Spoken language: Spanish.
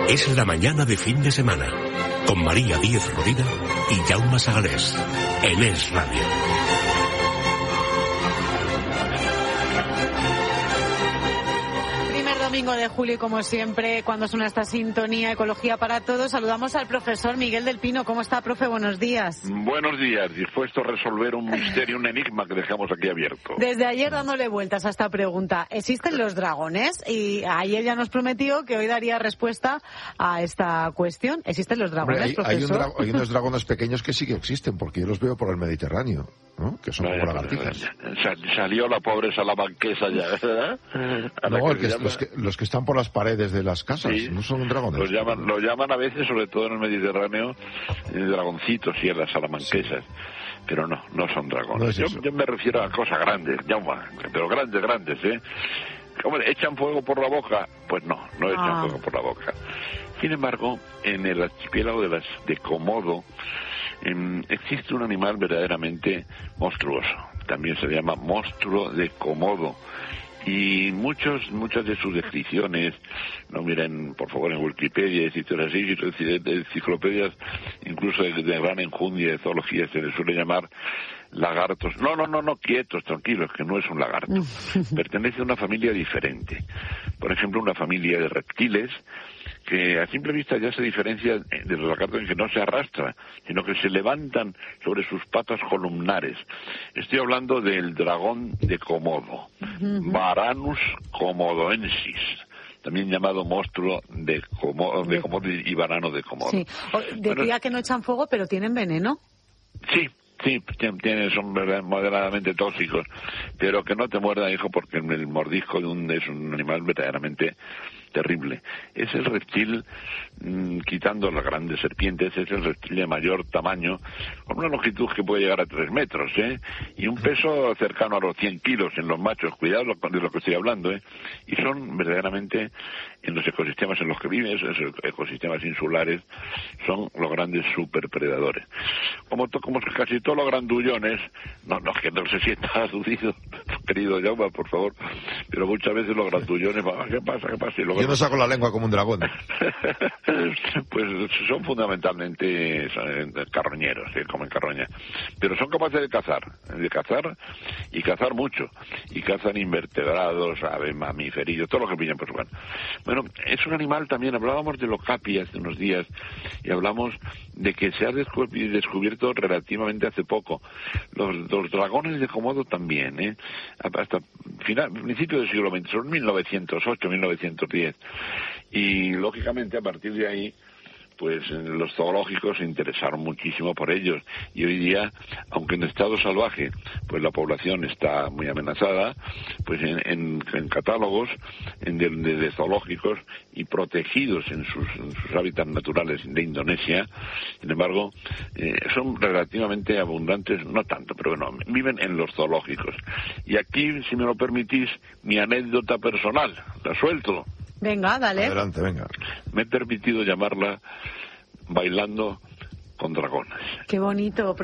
Es la mañana de fin de semana, con María Díez Rovira y Jaume Sagalés, en Es Radio. Domingo de julio, como siempre, cuando suena esta sintonía Ecología para Todos, saludamos al profesor Miguel del Pino. ¿Cómo está, profe? Buenos días. Buenos días. Dispuesto a resolver un misterio, un enigma que dejamos aquí abierto. Desde ayer dándole vueltas a esta pregunta. ¿Existen los dragones? Y ayer ya nos prometió que hoy daría respuesta a esta cuestión. ¿Existen los dragones, profesor? Hay unos dragones pequeños que sí que existen, porque yo los veo por el Mediterráneo, ¿no? Que son como lagartijas. Salió la pobre salamanquesa ya, ¿verdad? No, los que están por las paredes de las casas, sí, no son dragones. Lo llaman a veces, sobre todo en el Mediterráneo, dragoncitos y en las salamanquesas. Sí. Pero no son dragones. No yo me refiero a cosas grandes, pero grandes, ¿eh? Hombre, ¿echan fuego por la boca? Pues no echan fuego por la boca. Sin embargo, en el archipiélago de Komodo existe un animal verdaderamente monstruoso. También se llama monstruo de Komodo. Y muchas de sus descripciones, no miren por favor en Wikipedia y sitios así, enciclopedias incluso de gran enjundia de zoología, se les suele llamar lagartos. No, quietos, tranquilos, que no es un lagarto. Pertenece a una familia diferente. Por ejemplo, una familia de reptiles que a simple vista ya se diferencia de los lagartos en que no se arrastra, sino que se levantan sobre sus patas columnares. Estoy hablando del dragón de Komodo, Varanus komodoensis, también llamado monstruo de Komodo y varano de Komodo. Sí. Decía que no echan fuego, pero tienen veneno. Sí, son moderadamente tóxicos, pero que no te muerda, hijo, porque el mordisco es un animal verdaderamente terrible. Es el reptil, quitando las grandes serpientes, es el reptil de mayor tamaño, con una longitud que puede llegar a 3 metros, y un peso cercano a los 100 kilos en los machos. Cuidado de lo que estoy hablando, y son verdaderamente, en los ecosistemas en los que viven, esos ecosistemas insulares, son los grandes superpredadores. Como casi todos los grandullones, que no se sienta aludido, querido Jaume, por favor, pero muchas veces los grandullones, ¿qué pasa? Y luego, yo no saco la lengua como un dragón. Pues son fundamentalmente carroñeros, comen carroña, pero son capaces de cazar y cazar mucho, y cazan invertebrados, aves, mamíferos, todo lo que pillan por su mano. Bueno, es un animal también, hablábamos de Locapi hace unos días, y hablamos de que se ha descubierto relativamente hace poco. Los dragones de Komodo también, hasta principio del siglo XX, son 1908, 1910, y lógicamente a partir de ahí pues los zoológicos se interesaron muchísimo por ellos, y hoy día, aunque en estado salvaje pues la población está muy amenazada, pues en catálogos de zoológicos y protegidos en sus hábitats naturales de Indonesia, sin embargo son relativamente abundantes, no tanto, pero bueno, viven en los zoológicos. Y aquí, si me lo permitís, mi anécdota personal, la suelto. Venga, dale. Adelante, venga. Me he permitido llamarla Bailando con Dragones. Qué bonito.